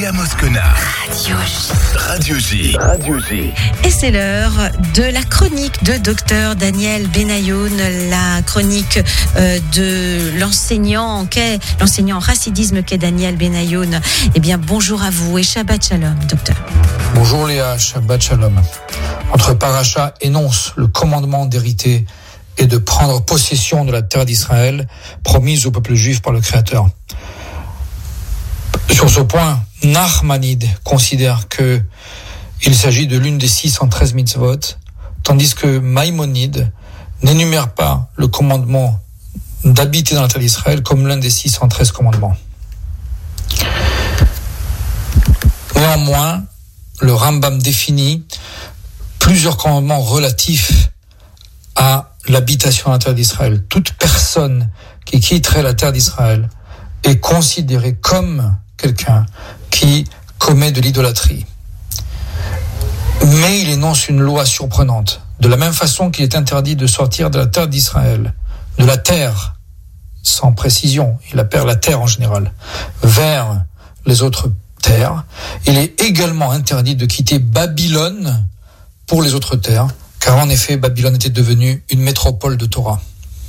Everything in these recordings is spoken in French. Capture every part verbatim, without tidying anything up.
Léa Moscona. Radio J. Radio J. Radio J. Et c'est l'heure de la chronique de docteur Daniel Benayoun, la chronique euh, de l'enseignant qu'est, l'enseignant en racidisme qu'est Daniel Benayoun. Eh bien, bonjour à vous et Shabbat Shalom, docteur. Bonjour Léa, Shabbat Shalom. Notre paracha énonce le commandement d'hériter et de prendre possession de la terre d'Israël, promise au peuple juif par le Créateur. Sur ce point, Nachmanide considère que il s'agit de l'une des six cent treize mitzvot, tandis que Maïmonide n'énumère pas le commandement d'habiter dans la terre d'Israël comme l'un des six cent treize commandements. Néanmoins, le Rambam définit plusieurs commandements relatifs à l'habitation dans la terre d'Israël. Toute personne qui quitterait la terre d'Israël est considérée comme quelqu'un qui commet de l'idolâtrie. Mais il énonce une loi surprenante. De la même façon qu'il est interdit de sortir de la terre d'Israël, de la terre, sans précision, il appelle la terre en général, vers les autres terres, il est également interdit de quitter Babylone pour les autres terres, car en effet, Babylone était devenue une métropole de Torah.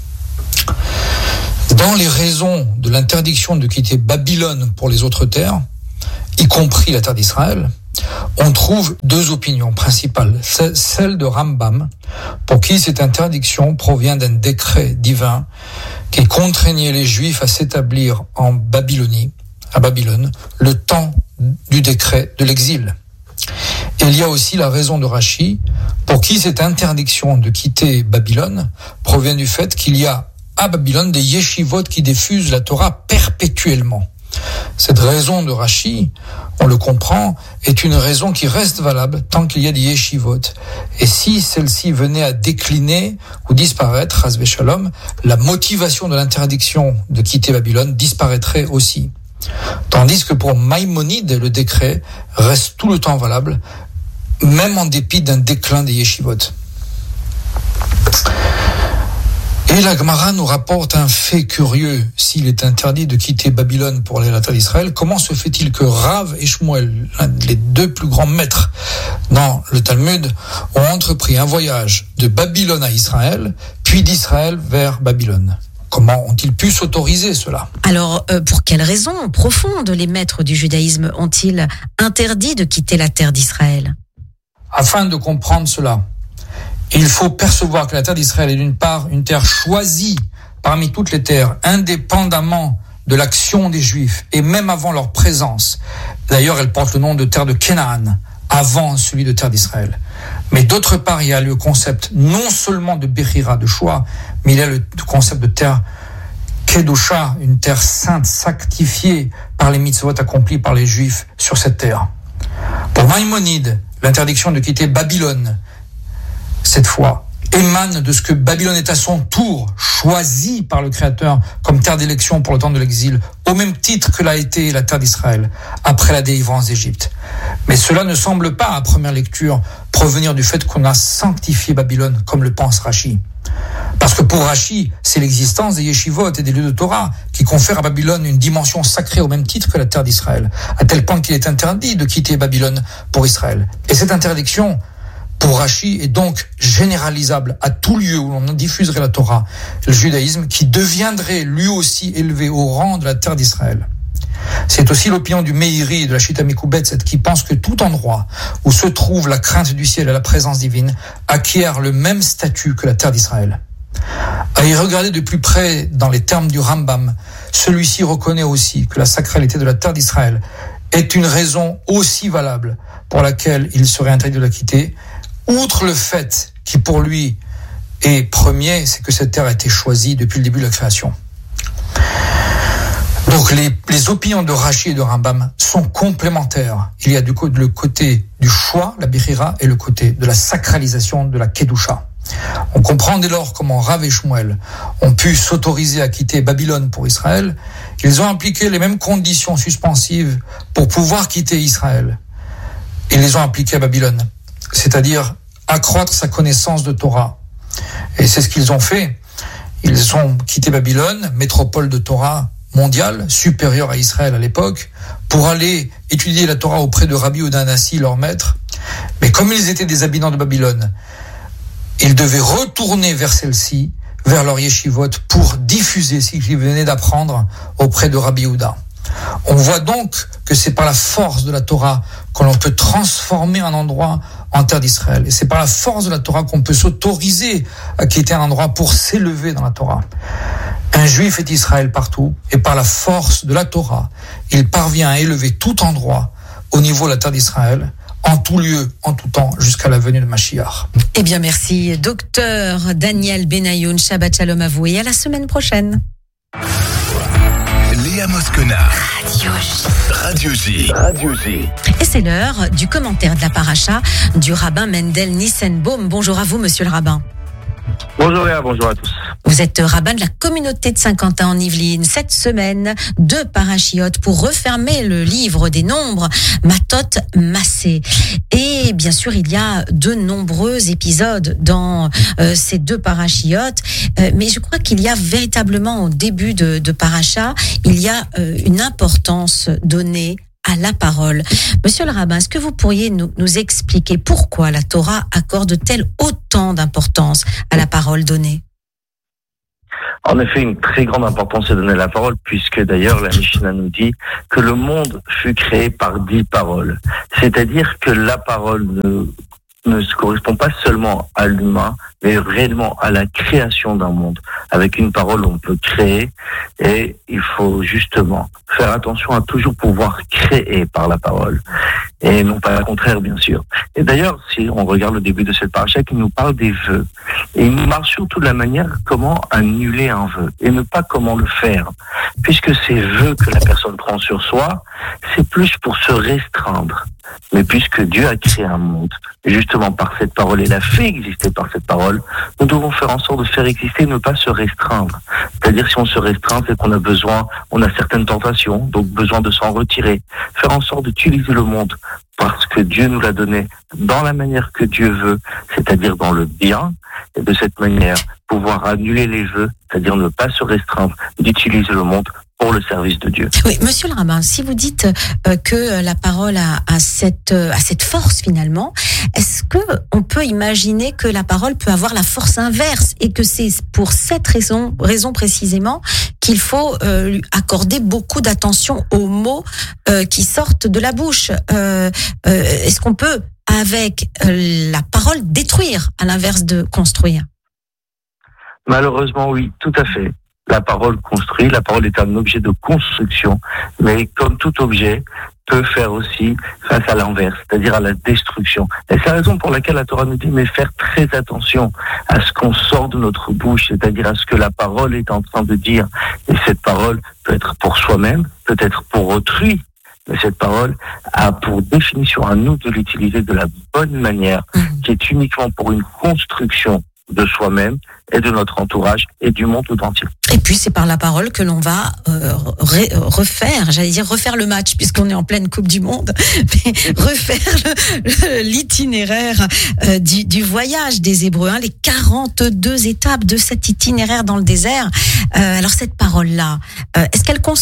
Dans les raisons de l'interdiction de quitter Babylone pour les autres terres, y compris la terre d'Israël, on trouve deux opinions principales. Celle de Rambam, pour qui cette interdiction provient d'un décret divin qui contraignait les Juifs à s'établir en Babylonie, à Babylone, le temps du décret de l'exil. Et il y a aussi la raison de Rashi, pour qui cette interdiction de quitter Babylone provient du fait qu'il y a à Babylone des yeshivot qui diffusent la Torah perpétuellement. Cette raison de Rashi, on le comprend, est une raison qui reste valable tant qu'il y a des yeshivot. Et si celle-ci venait à décliner ou disparaître, Chas v'Shalom, la motivation de l'interdiction de quitter Babylone disparaîtrait aussi. Tandis que pour Maïmonide, le décret reste tout le temps valable, même en dépit d'un déclin des yeshivot. Et la Gemara nous rapporte un fait curieux. S'il est interdit de quitter Babylone pour aller à la terre d'Israël, comment se fait-il que Rav et Shmuel, les deux plus grands maîtres dans le Talmud, ont entrepris un voyage de Babylone à Israël, puis d'Israël vers Babylone? Comment ont-ils pu s'autoriser cela? Alors, euh, pour quelles raisons profondes les maîtres du judaïsme ont-ils interdit de quitter la terre d'Israël? Afin de comprendre cela, il faut percevoir que la terre d'Israël est d'une part une terre choisie parmi toutes les terres, indépendamment de l'action des Juifs, et même avant leur présence. D'ailleurs, elle porte le nom de terre de Canaan, avant celui de terre d'Israël. Mais d'autre part, il y a le concept non seulement de Bechira, de choix, mais il y a le concept de terre Kedusha, une terre sainte, sanctifiée par les mitzvot accomplis par les Juifs sur cette terre. Pour Maïmonide, l'interdiction de quitter Babylone, cette fois, émane de ce que Babylone est à son tour choisie par le Créateur comme terre d'élection pour le temps de l'exil, au même titre que l'a été la terre d'Israël après la délivrance d'Égypte. Mais cela ne semble pas, à première lecture, provenir du fait qu'on a sanctifié Babylone, comme le pense Rashi. Parce que pour Rashi, c'est l'existence des yeshivot et des lieux de Torah qui confèrent à Babylone une dimension sacrée au même titre que la terre d'Israël, à tel point qu'il est interdit de quitter Babylone pour Israël. Et cette interdiction, pour Rashi, est donc généralisable à tout lieu où l'on diffuserait la Torah, le judaïsme, qui deviendrait lui aussi élevé au rang de la terre d'Israël. C'est aussi l'opinion du Meiri et de la Shita Mekubetset qui pense que tout endroit où se trouve la crainte du ciel et la présence divine acquiert le même statut que la terre d'Israël. À y regarder de plus près dans les termes du Rambam, celui-ci reconnaît aussi que la sacralité de la terre d'Israël est une raison aussi valable pour laquelle il serait interdit de la quitter, outre le fait qui pour lui est premier, c'est que cette terre a été choisie depuis le début de la création. Donc les, les opinions de Rashi et de Rambam sont complémentaires. Il y a du coup le côté du choix, la Bechira, et le côté de la sacralisation de la Kedusha. On comprend dès lors comment Rav et Shmuel ont pu s'autoriser à quitter Babylone pour Israël. Ils ont appliqué les mêmes conditions suspensives pour pouvoir quitter Israël. Ils les ont appliquées à Babylone, c'est-à-dire accroître sa connaissance de Torah. Et c'est ce qu'ils ont fait. Ils ont quitté Babylone, métropole de Torah mondiale, supérieure à Israël à l'époque, pour aller étudier la Torah auprès de Rabbi Yehuda Hanassi, leur maître. Mais comme ils étaient des habitants de Babylone, ils devaient retourner vers celle-ci, vers leur yeshivot, pour diffuser ce qu'ils venaient d'apprendre auprès de Rabbi Yehuda. On voit donc que c'est par la force de la Torah que l'on peut transformer un endroit en terre d'Israël. Et c'est par la force de la Torah qu'on peut s'autoriser à quitter un endroit pour s'élever dans la Torah. Un juif est Israël partout, et par la force de la Torah, il parvient à élever tout endroit au niveau de la terre d'Israël, en tout lieu, en tout temps, jusqu'à la venue de Mashiach. Eh bien, merci, docteur Daniel Benayoun. Shabbat Shalom à vous et à la semaine prochaine. Léa Moscona. Radio J. Radio J. Radio J. Et c'est l'heure du commentaire de la paracha du rabbin Mendel Nissenbaum. Bonjour à vous, monsieur le rabbin. Bonjour Léa, bonjour à tous. Vous êtes rabbin de la communauté de Saint-Quentin en Yvelines. Cette semaine, deux parachiotes pour refermer le livre des nombres, Matot Massé. Et bien sûr, il y a de nombreux épisodes dans euh, ces deux parachiotes. Euh, mais je crois qu'il y a véritablement au début de, de paracha, il y a euh, une importance donnée à la parole. Monsieur le rabbin, est-ce que vous pourriez nous, nous expliquer pourquoi la Torah accorde-t-elle autant d'importance à la parole donnée ? En effet, une très grande importance est donnée à la parole, puisque d'ailleurs la Mishnah nous dit que le monde fut créé par dix paroles. C'est-à-dire que la parole ne, ne se correspond pas seulement à l'humain, mais réellement à la création d'un monde. Avec une parole, on peut créer, et il faut justement faire attention à toujours pouvoir créer par la parole, et non pas le contraire, bien sûr. Et d'ailleurs, si on regarde le début de cette paracha, il nous parle des vœux, et il nous parle surtout de la manière comment annuler un vœu, et ne pas comment le faire, puisque ces vœux que la personne prend sur soi, c'est plus pour se restreindre. Mais puisque Dieu a créé un monde, et justement par cette parole, et l'a fait exister par cette parole, nous devons faire en sorte de faire exister, ne pas se restreindre. C'est-à-dire, si on se restreint, c'est qu'on a besoin, on a certaines tentations, donc besoin de s'en retirer. Faire en sorte d'utiliser le monde parce que Dieu nous l'a donné dans la manière que Dieu veut, c'est-à-dire dans le bien, et de cette manière, pouvoir annuler les vœux, c'est-à-dire ne pas se restreindre, d'utiliser le monde pour le service de Dieu. Oui, monsieur le rabbin, si vous dites euh, que la parole a, a cette euh, a cette force finalement, est-ce que on peut imaginer que la parole peut avoir la force inverse et que c'est pour cette raison raison précisément qu'il faut euh, lui accorder beaucoup d'attention aux mots euh, qui sortent de la bouche. Euh, euh, est-ce qu'on peut avec euh, la parole détruire à l'inverse de construire? Malheureusement, oui, tout à fait. La parole construit, la parole est un objet de construction, mais comme tout objet, peut faire aussi face à l'inverse, c'est-à-dire à la destruction. Et c'est la raison pour laquelle la Torah nous dit, mais faire très attention à ce qu'on sort de notre bouche, c'est-à-dire à ce que la parole est en train de dire. Et cette parole peut être pour soi-même, peut être pour autrui, mais cette parole a pour définition à nous de l'utiliser de la bonne manière, qui est uniquement pour une construction de soi-même et de notre entourage et du monde tout entier. Et puis c'est par la parole que l'on va euh, re- refaire, j'allais dire refaire le match puisqu'on est en pleine Coupe du Monde, mais refaire le, le, l'itinéraire euh, du, du voyage des Hébreux, hein, les quarante-deux étapes de cet itinéraire dans le désert. Euh, alors cette parole-là, euh, est-ce qu'elle construit ?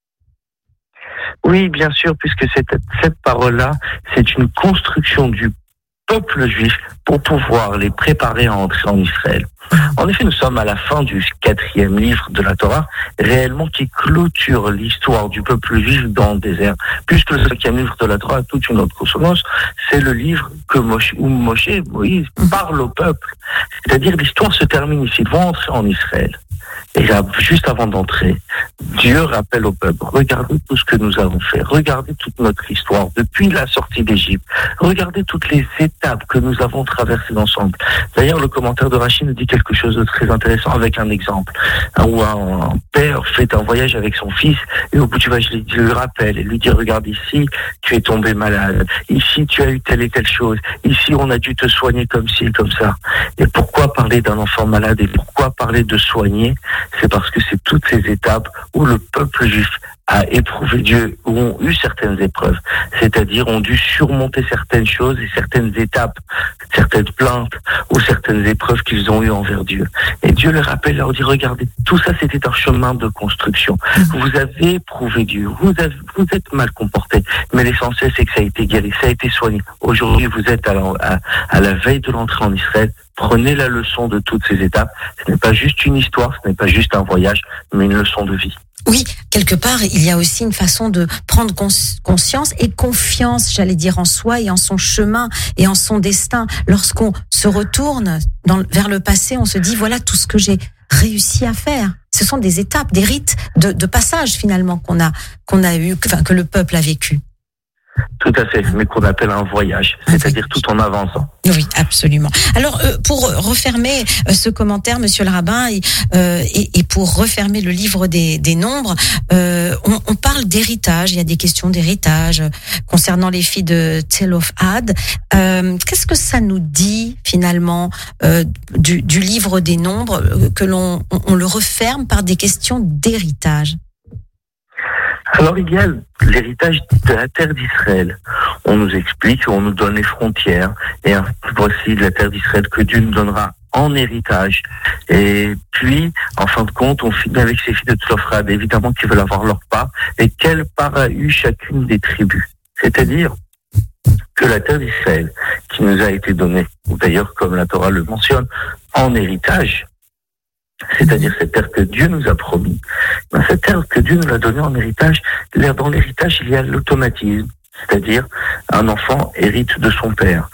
Oui, bien sûr, puisque cette, cette parole-là, c'est une construction du peuple juif pour pouvoir les préparer à entrer en Israël. En effet, nous sommes à la fin du quatrième livre de la Torah, réellement qui clôture l'histoire du peuple juif dans le désert. Puisque le cinquième livre de la Torah a toute une autre consonance, c'est le livre que Moshe, où Moshe, Moïse, parle au peuple. C'est-à-dire l'histoire se termine ici, ils vont entrer en Israël. Et là, juste avant d'entrer, Dieu rappelle au peuple, regardez tout ce que nous avons fait, regardez toute notre histoire depuis la sortie d'Égypte, regardez toutes les étapes que nous avons traversées ensemble. D'ailleurs, le commentaire de Rachid nous dit quelque chose de très intéressant avec un exemple, où un père fait un voyage avec son fils, et au bout du voyage, il lui rappelle, et lui dit, regarde ici, tu es tombé malade, ici tu as eu telle et telle chose, ici on a dû te soigner comme ci et comme ça. Et pourquoi parler d'un enfant malade et pourquoi parler de soigner ? C'est parce que c'est toutes ces étapes où le peuple juif à éprouver Dieu, ou ont eu certaines épreuves, c'est-à-dire ont dû surmonter certaines choses et certaines étapes, certaines plaintes ou certaines épreuves qu'ils ont eues envers Dieu. Et Dieu leur rappelle, leur dit, regardez, tout ça c'était un chemin de construction. Vous avez éprouvé Dieu, vous, avez, vous êtes mal comporté, mais l'essentiel c'est que ça a été guéri, ça a été soigné. Aujourd'hui vous êtes à la, à, à la veille de l'entrée en Israël. Prenez la leçon de toutes ces étapes. Ce n'est pas juste une histoire, ce n'est pas juste un voyage, mais une leçon de vie. Oui, quelque part, il y a aussi une façon de prendre cons- conscience et confiance, j'allais dire, en soi et en son chemin et en son destin. Lorsqu'on se retourne dans, vers le passé, on se dit, voilà tout ce que j'ai réussi à faire. Ce sont des étapes, des rites de, de passage finalement qu'on a, qu'on a eu, enfin, que le peuple a vécu. Tout à fait, mais qu'on appelle un voyage, c'est-à-dire tout en avançant. Oui, absolument. Alors, euh, pour refermer euh, ce commentaire, Monsieur le rabbin, et, euh, et, et pour refermer le livre des, des nombres, euh, on, on parle d'héritage. Il y a des questions d'héritage concernant les filles de Tselofhad. Euh, qu'est-ce que ça nous dit finalement euh, du, du livre des nombres, que l'on on, on le referme par des questions d'héritage? Alors il y a l'héritage de la terre d'Israël. On nous explique, on nous donne les frontières, et voici la terre d'Israël que Dieu nous donnera en héritage. Et puis, en fin de compte, on finit avec ces filles de Tselofhad, évidemment qui veulent avoir leur part, et quelle part a eu chacune des tribus. C'est-à-dire que la terre d'Israël, qui nous a été donnée, ou d'ailleurs comme la Torah le mentionne, en héritage, c'est-à-dire cette terre que Dieu nous a promis. Dans cette terre que Dieu nous a donnée en héritage, dans l'héritage, il y a l'automatisme. C'est-à-dire, un enfant hérite de son père.